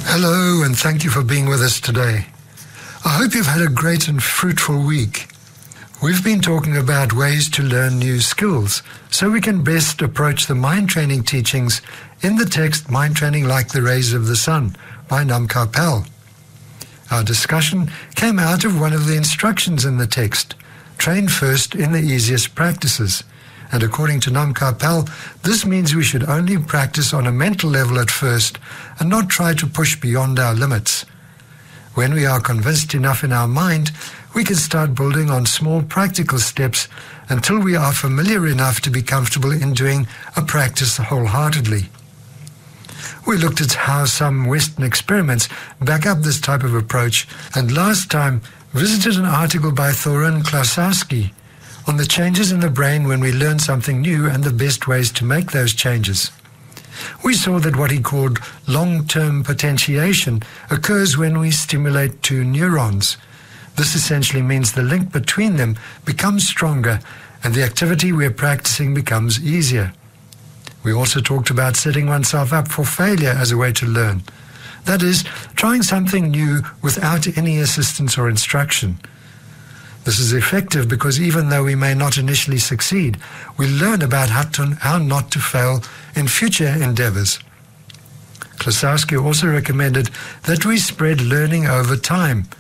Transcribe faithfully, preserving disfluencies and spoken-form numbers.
Hello, and thank you for being with us today. I hope you've had a great and fruitful week. We've been talking about ways to learn new skills so we can best approach the mind training teachings in the text Mind Training Like the Rays of the Sun by Namkha Pel. Our discussion came out of one of the instructions in the text, train first in the easiest practices. And according to Namkha Pel, this means we should only practice on a mental level at first and not try to push beyond our limits. When we are convinced enough in our mind, we can start building on small practical steps until we are familiar enough to be comfortable in doing a practice wholeheartedly. We looked at how some Western experiments back up this type of approach, and last time visited an article by Thorin Klosowski on the changes in the brain when we learn something new and the best ways to make those changes. We saw that what he called long-term potentiation occurs when we stimulate two neurons. This essentially means the link between them becomes stronger and the activity we're practicing becomes easier. We also talked about setting oneself up for failure as a way to learn. That is, trying something new without any assistance or instruction. This is effective because even though we may not initially succeed, we learn about how, to, how not to fail in future endeavors. Klosowski also recommended that we spread learning over time